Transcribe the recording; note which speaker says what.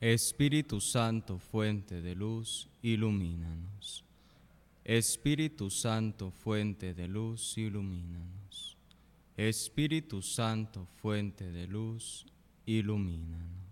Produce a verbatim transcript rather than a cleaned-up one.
Speaker 1: Espíritu Santo, fuente de luz, ilumínanos. Espíritu Santo, fuente de luz, ilumínanos. Espíritu Santo, fuente de luz, ilumínanos.